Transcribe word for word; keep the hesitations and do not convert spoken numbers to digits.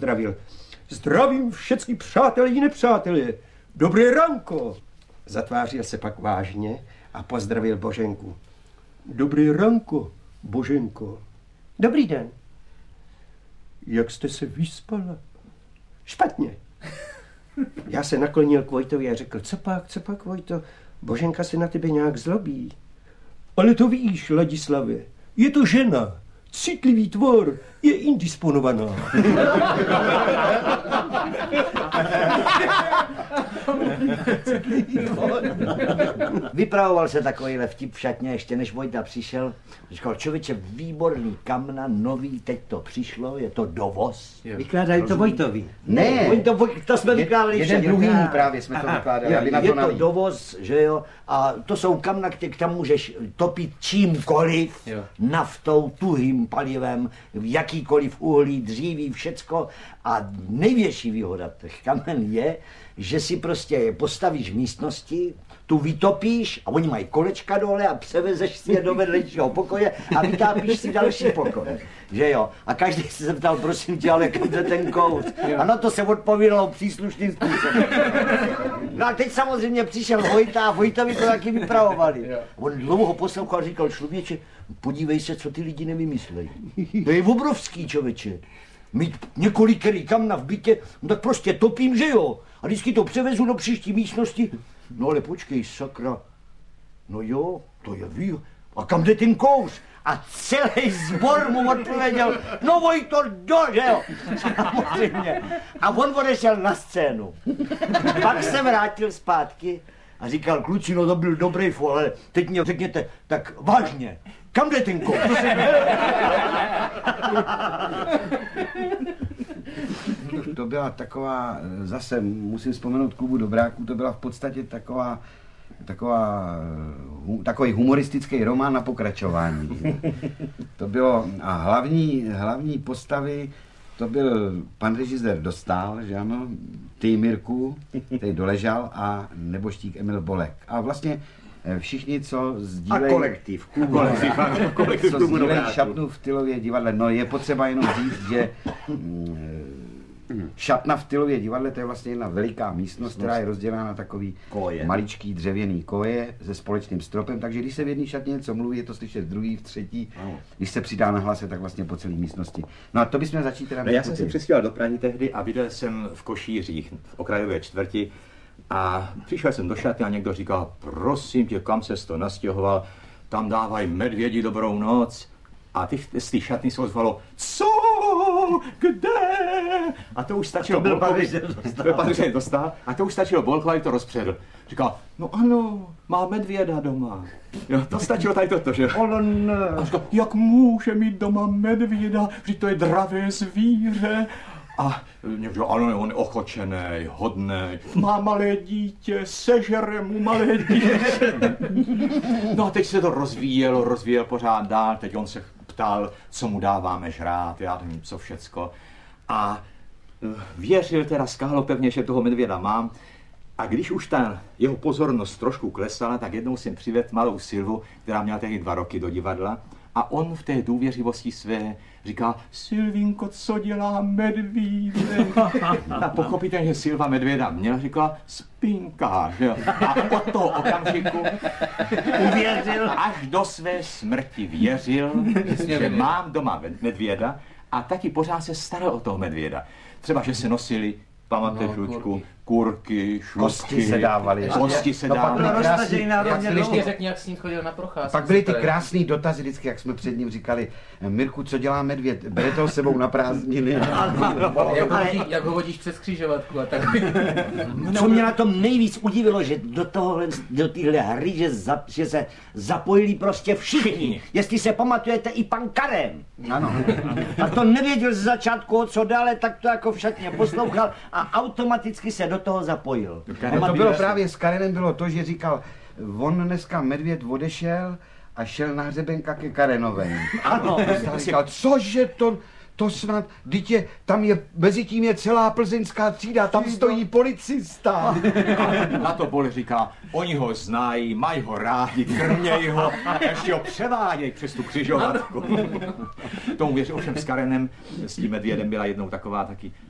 pozdravil. Zdravím všechny přátelé i nepřátelé. Dobré ranko. Zatvářil se pak vážně a pozdravil Boženku. Dobré ranko, Boženko. Dobrý den. Jak jste se vyspala? Špatně. Já se naklonil k Vojtovi a řekl, co pak, co pak, Vojto? Boženka se na tebe nějak zlobí. Ale to víš, Ladislavě, je to žena, citlivý tvor, je indisponovaná. Vypravoval se takovýhle vtip v šatně, ještě než Vojta přišel. Říkal, člověče, výborný kamna, nový, teď to přišlo, je to dovoz. Vykládají to Vojtovi. Ne, Oni to, to jsme vykládali Jeden však. druhý právě jsme to vykládali, aby na Je to to nalít. dovoz, že jo, a to jsou kamna, které tam můžeš topit čímkoliv, Jo. naftou, tuhým palivem, jakýkoliv uhlí, dříví, všecko. A největší výhoda těch kamen je, že si prostě je postavíš v místnosti, tu vytopíš a oni mají kolečka dole a převezeš si je do vedlejšího pokoje a vytápíš si další pokoj. Že jo? A každý se zeptal, prosím tě, ale kam jde ten kous? A na to se odpovídalo příslušným způsobem. No a teď samozřejmě přišel Vojta a Vojtovi to taky vypravovali. On dlouho poslouchal a říkal, člověče, podívej se, co ty lidi nevymyslejí. To je obrovský, člověče. Mít několik kamna v bytě, no tak prostě topím, že jo? A vždycky to převezu do příští místnosti. No ale počkej, sakra. No jo, to je ví. A kam jde ten kous? A celý sbor mu odpověděl, no Vojto, do, že jo? Samozřejmě. A on odešel na scénu. Pak se vrátil zpátky a říkal, kluci, no to byl dobrý fol, ale teď mě řekněte, tak vážně, kam jde ten kous? To byla taková, zase musím vzpomenout Klubu dobráků, to byla v podstatě taková, taková, hu, takový humoristický román na pokračování. To bylo, a hlavní, hlavní postavy, to byl pan režisér Dostál, že ano, ty Mirku, který doležal, a neboštík Emil Bolek. A vlastně všichni, co sdílejí... A kolektiv. Kolektiv, ano, kolektiv co sdílejí šatnu v Tylově divadle. No je potřeba jenom říct, že šatna v Tylově divadle, to je vlastně jedna veliká místnost, která je rozdělána na takový koje. Maličký dřevěný koje se společným stropem, takže když se v jedné šatně něco mluví, je to slyšet v druhý, v třetí, ano. Když se přidá na hlase, tak vlastně po celé místnosti. No a to bychom začít teda... No, já jsem se přistěhoval do Prahy tehdy a bydlel jsem v Košířích, v okrajové čtvrti, a přišel jsem do šaty a někdo říkal, prosím tě, kam ses to nastěhoval, tam dávají medvědi dobrou noc. A ty z té šatny se ozvalo, co, kde? A to už stačilo to byl Bolkovi, Patrice Dostál, a to už stačilo Bolkovi, to rozpředl. Říkal, no ano, má medvěda doma. Jo, to stačilo tady toto, že? A říkal, jak může mít doma medvěda, že to je dravé zvíře. A někdo, ano, on je ochočenej, hodnej, má malé dítě, sežere mu malé dítě. No a teď se to rozvíjelo, rozvíjelo pořád dál, teď on se ptal, co mu dáváme žrát, já nevím, co všecko. A věřil teda skálopevně, že toho medvěda mám. A když už ta jeho pozornost trošku klesala, tak jednou jsem přivedl malou Silvu, která měla tehdy dva roky do divadla. A on v té důvěřivosti své říká, Silvinko, co dělá medvídek? A pochopitelně, že Silva medvěda měla, říkala, spinká, že jo? A od toho okamžiku uvěřil, až do své smrti věřil, že mám doma medvěda, a taky pořád se staral o toho medvěda. Třeba, že se nosili, pamatuješ, no, Lučku, kurky, šlupky, kosti se dávaly. Kosti se dávaly. Ještě řekni, jak s ním chodil na procházku. Pak byly ty krásný dotazy vždycky, jak jsme před ním říkali, Mirku, co dělá medvěd? Berete ho sebou na prázdniny? Jak ho vodíš, jak ho vodíš přes křižovatku a tak. Co mě na tom nejvíc udivilo, že do tohohle, do téhle hry, že, za, že se zapojili prostě všichni. Jestli se pamatujete, i pan Karem. Ano. A to nevěděl z začátku, o co dále, tak to jako v šatně poslouchal a automaticky se do toho zapojil. No to bylo právě s Karenem, bylo to, že říkal, on dneska medvěd odešel a šel na hřebenka ke Karenovej. Ano. A říkal, cože to, to snad, dítě, tam je, mezi tím je celá plzeňská třída, tam stojí policista. A na to Bol říká, oni ho znají, mají ho rádi, krměj ho a ještě ho převáděj přes tu křižovatku. Tomu věř, ovšem s Karenem, s tím medvědem byla jednou taková taky